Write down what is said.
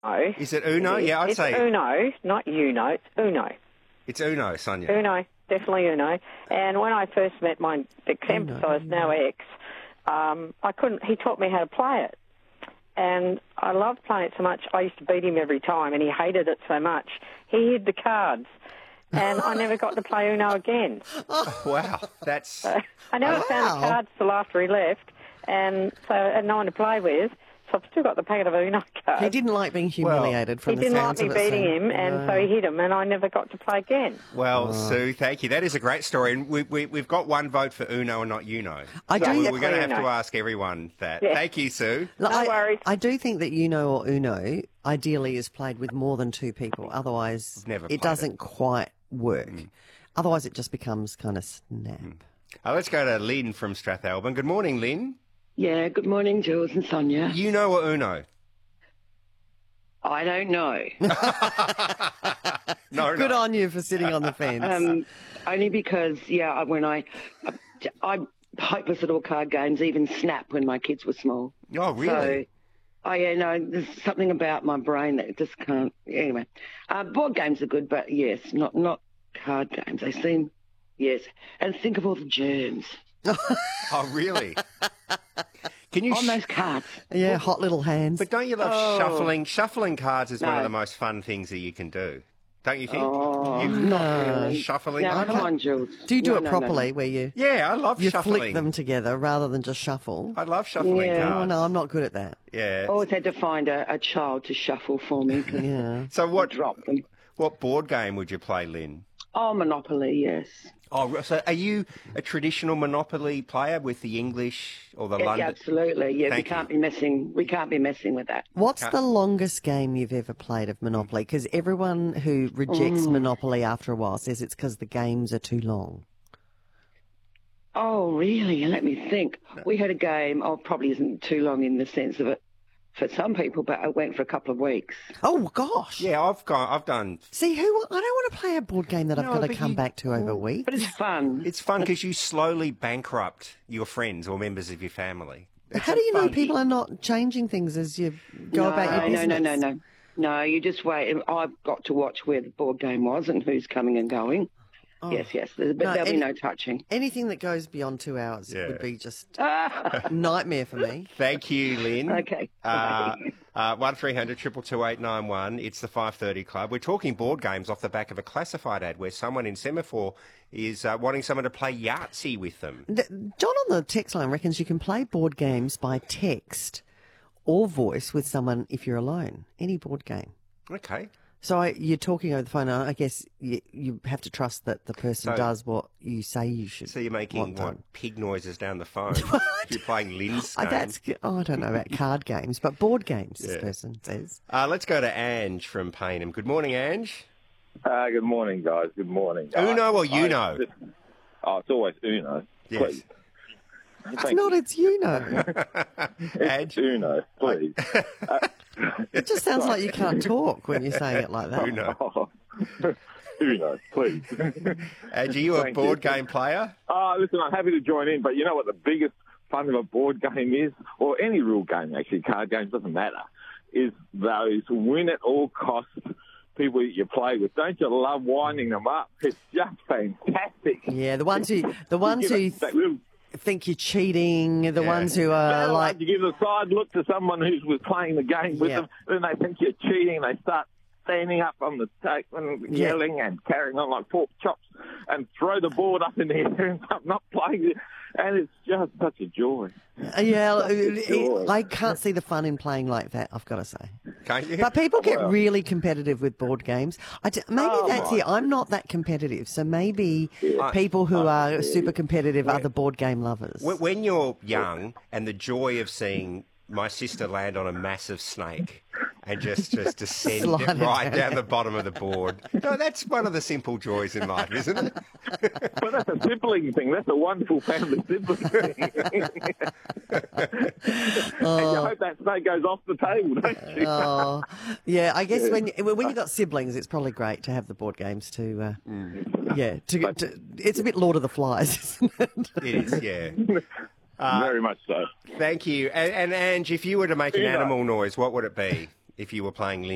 Uno. Is it Uno? Yeah, I'd It's say Uno, not Uno. It's Uno. it's Uno, Sonia. Uno, definitely Uno. And when I first met my ex-emphasised, now ex, I couldn't. He taught me how to play it, and I loved playing it so much. I used to beat him every time, and he hated it so much. He hid the cards, and I never got to play Uno again. Oh, wow, that's I never found the cards till after he left, and so I had no one to play with. So I've still got the packet of Uno cards. He didn't like being humiliated from the He didn't sounds like me of it, beating Sue. him, and so he hit him, and I never got to play again. well, Sue. Thank you. That is a great story, and we've got one vote for Uno and not Uno. I So do- we're going to have Uno. to ask everyone that. Yeah. Thank you, Sue. Look, No worries. I do think that Uno or Uno ideally is played with more than two people. Otherwise, Never played it doesn't quite work. Otherwise, it just becomes kind of snap. Let's go to Lynn from Strathalbyn. Good morning, Lynn. Yeah, good morning, Jules and Sonia. Uno or Uno? I don't know. No, Good no. on you for sitting on the fence. Only because, when I'm hopeless at all card games, even Snap when my kids were small. Oh, really? So, there's something about my brain that just can't. Anyway, board games are good, but yes, not card games. They seem, yes. And think of all the germs Oh, really? Can you? on those cards. Yeah, hot little hands. But don't you love shuffling? Shuffling cards is one of No. the most fun things that you can do. Don't you think? Oh, no. Shuffling. Now, come on, Jules. Do you do No, it no, properly where you Yeah, I love shuffling. flick them together rather than just shuffle? I love shuffling Yeah. cards. Oh, no, I'm not good at that. Yeah. I always had to find a child to shuffle for me to Yeah. So what them. what board game would you play, Lynn? Oh, Monopoly, yes. Oh, so are you a traditional Monopoly player with the English or the Yes, London? absolutely. Yeah, Thank we can't be messing. We can't be messing with that. What's the longest game you've ever played of Monopoly? Because everyone who rejects Monopoly after a while says it's because the games are too long. Oh, really? Let me think. We had a game. Oh, probably isn't too long in the sense of it for some people, but it went for a couple of weeks. Oh, gosh. Yeah, I've done. See, I don't want to play a board game that I've No, got to but come you- back to over weeks. But it's fun. It's fun because you slowly bankrupt your friends or members of your family. It's How do you know fun. people are not changing things as you go about your business? No. No, you just wait. I've got to watch where the board game was and who's coming and going. Yes. But there'll be no touching. Anything that goes beyond 2 hours Yeah. would be just a nightmare for me. Thank you, Lynn. Okay. 1300 222 891. It's the 5:30 Club. We're talking board games off the back of a classified ad where someone in Semaphore is wanting someone to play Yahtzee with them. John on the text line reckons you can play board games by text or voice with someone if you're alone. Any board game. Okay. So you're talking over the phone. And I guess you have to trust that the person So- does what you say you should. So you're making want done. pig noises down the phone. You're playing Lynn's game. I don't know about card games, but board games, this person says. Let's go to Ange from Paynham. Good morning, Ange. Good morning, guys. Good morning. Uno or Uno? It's always Uno. Yes. Please. It's not, it's you know. Ange? Uno, please. It just sounds like you can't talk when you're saying it like that. Uno. Uno, please. Ange, are you a Thank board you. game player? Listen, I'm happy to join in, but you know what the biggest fun of a board game is, or any real game actually, card games, doesn't matter, is those win at all costs people that you play with. Don't you love winding them up? It's just fantastic. Yeah, the ones who That little think you're cheating, the ones who are like, you give a side look to someone who was playing the game with Yeah. them, then they think you're cheating. They start standing up on the tape and yelling and carrying on like pork chops and throw the board up in the air and start not playing it. And it's just such a joy. I can't see the fun in playing like that, I've got to say. Can't you? But people get really competitive with board games. Maybe that's it. I'm not that competitive, so maybe people who are super competitive are the board game lovers. When you're young and the joy of seeing my sister land on a massive snake and just descend Slide it right down. down the bottom of the board. No, that's one of the simple joys in life, isn't it? But that's a sibling thing. That's a wonderful family sibling thing. And you hope that snake goes off the table, don't you? Oh, yeah. I guess when you've got siblings, it's probably great to have the board games to, it's a bit Lord of the Flies, isn't it? It is, yeah. Very much so. Thank you. And Ange, if you were to make an Uno. animal noise, what would it be if you were playing